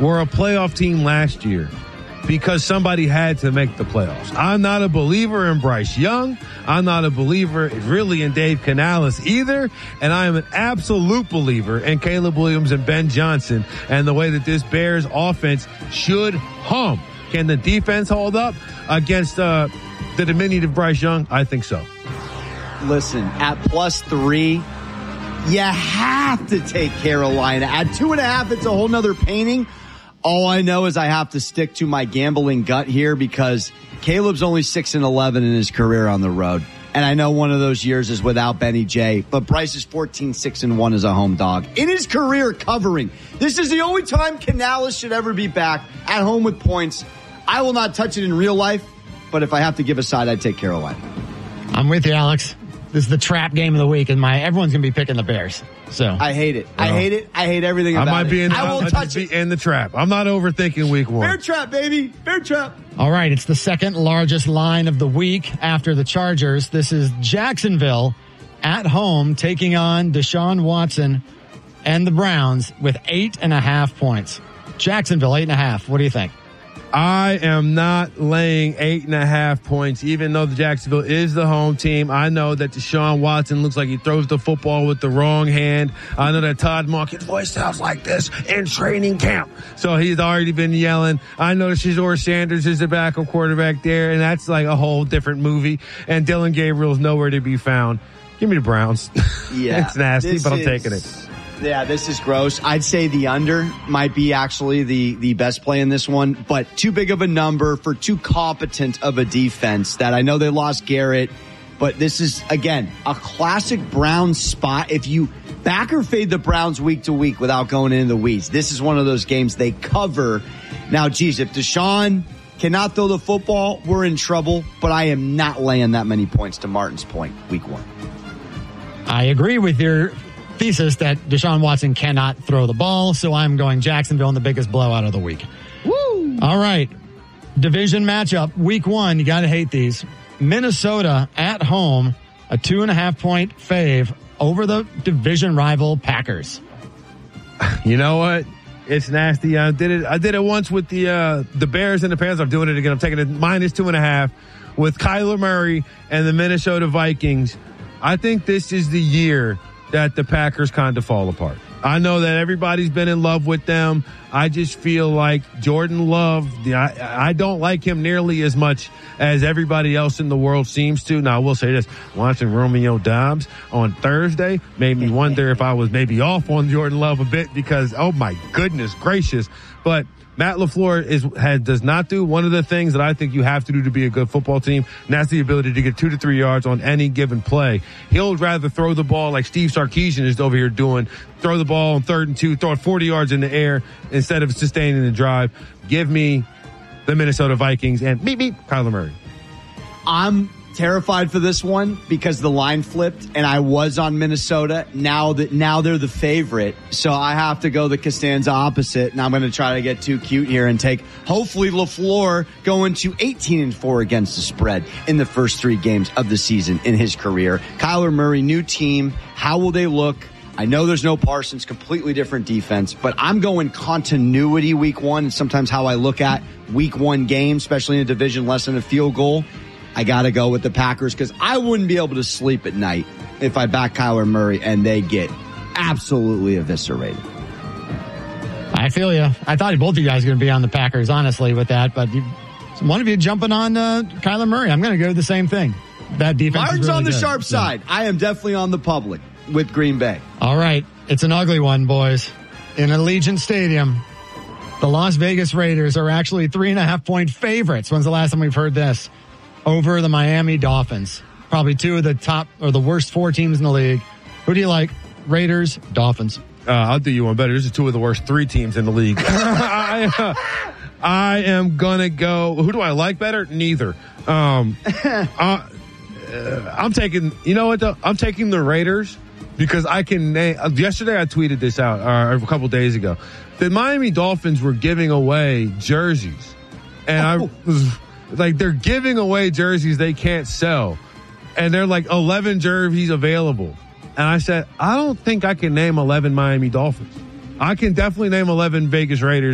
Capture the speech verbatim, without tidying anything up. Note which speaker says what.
Speaker 1: were a playoff team last year because somebody had to make the playoffs. I'm not a believer in Bryce Young. I'm not a believer really in Dave Canales either. And I am an absolute believer in Caleb Williams and Ben Johnson and the way that this Bears offense should hum. Can the defense hold up against uh, the diminutive Bryce Young? I think so.
Speaker 2: Listen, at plus three, you have to take Carolina. At two and a half, it's a whole nother painting. All I know is I have to stick to my gambling gut here because Caleb's only six and eleven in his career on the road. And I know one of those years is without Benny J, but Bryce is fourteen, six and one as a home dog. In his career covering, this is the only time Canales should ever be back at home with points. I will not touch it in real life, but if I have to give a side, I'd take Carolina.
Speaker 3: I'm with you, Alex. This is the trap game of the week, and my everyone's going to be picking the Bears. So
Speaker 2: I hate it. I hate it. I hate everything about it.
Speaker 1: I might be in,
Speaker 2: it. I won't
Speaker 1: I
Speaker 2: touch
Speaker 1: be
Speaker 2: it.
Speaker 1: in the trap. I'm not overthinking week one.
Speaker 2: Bear trap, baby. Bear trap.
Speaker 3: All right, it's the second largest line of the week after the Chargers. This is Jacksonville at home taking on Deshaun Watson and the Browns with eight and a half points. Jacksonville, eight and a half. What do you think?
Speaker 1: I am not laying eight and a half points, even though the Jacksonville is the home team. I know that Deshaun Watson looks like he throws the football with the wrong hand. I know that Todd Monken's voice sounds like this in training camp. So he's already been yelling. I know that Shedeur Sanders is the backup quarterback there, and that's like a whole different movie. And Dylan Gabriel's nowhere to be found. Give me the Browns.
Speaker 2: Yeah.
Speaker 1: It's nasty, but I'm
Speaker 2: is-
Speaker 1: taking it.
Speaker 2: Yeah, this is gross. I'd say the under might be actually the, the best play in this one, but too big of a number for too competent of a defense that I know they lost Garrett, but this is, again, a classic Browns spot. If you back or fade the Browns week to week without going into the weeds, this is one of those games they cover. Now, geez, if Deshaun cannot throw the football, we're in trouble, but I am not laying that many points to Martin's point week one.
Speaker 3: I agree with your thesis that Deshaun Watson cannot throw the ball, so I'm going Jacksonville in the biggest blowout of the week.
Speaker 2: Woo!
Speaker 3: All right. Division matchup, week one. You got to hate these. Minnesota at home, a two and a half point fave over the division rival Packers.
Speaker 1: You know what? It's nasty. I did it. I did it once with the uh, the Bears and the Panthers. I'm doing it again. I'm taking it minus two and a half with Kyler Murray and the Minnesota Vikings. I think this is the year that the Packers kind of fall apart. I know that everybody's been in love with them. I just feel like Jordan Love, I, I don't like him nearly as much as everybody else in the world seems to. Now, I will say this. Watching Romeo Doubs on Thursday made me wonder if I was maybe off on Jordan Love a bit because, oh, my goodness gracious. But Matt LaFleur is, has, does not do one of the things that I think you have to do to be a good football team, and that's the ability to get two to three yards on any given play. He'll rather throw the ball like Steve Sarkisian is over here doing, throw the ball on third and two, throw it forty yards in the air instead of sustaining the drive. Give me the Minnesota Vikings and beep, beep, Kyler Murray.
Speaker 2: I'm terrified for this one because the line flipped and I was on Minnesota. Now that now they're the favorite. So I have to go the Costanza opposite, and I'm going to try to get too cute here and take hopefully LaFleur going to eighteen and four against the spread in the first three games of the season in his career. Kyler Murray, new team. How will they look? I know there's no Parsons, completely different defense, but I'm going continuity week one. And sometimes how I look at week one games, especially in a division less than a field goal. I got to go with the Packers because I wouldn't be able to sleep at night if I back Kyler Murray and they get absolutely eviscerated.
Speaker 3: I feel you. I thought both of you guys were going to be on the Packers, honestly, with that. But you, one of you jumping on uh, Kyler Murray. I'm going to go the same thing. That defense
Speaker 2: Martin's
Speaker 3: is really
Speaker 2: on the
Speaker 3: good.
Speaker 2: sharp side. Yeah. I am definitely on the public with Green Bay.
Speaker 3: All right. It's an ugly one, boys. In Allegiant Stadium, the Las Vegas Raiders are actually three and a half point favorites. When's the last time we've heard this? Over the Miami Dolphins. Probably two of the top or the worst four teams in the league. Who do you like? Raiders, Dolphins.
Speaker 1: Uh, I'll do you one better. This is two of the worst three teams in the league. I, uh, I am going to go. Who do I like better? Neither. Um, uh, uh, I'm taking, you know what though? I'm taking the Raiders because I can name, uh, yesterday I tweeted this out uh, a couple days ago. The Miami Dolphins were giving away jerseys. And oh. I was like, they're giving away jerseys they can't sell. And they're like eleven jerseys available. And I said, I don't think I can name eleven Miami Dolphins. I can definitely name eleven Vegas Raiders.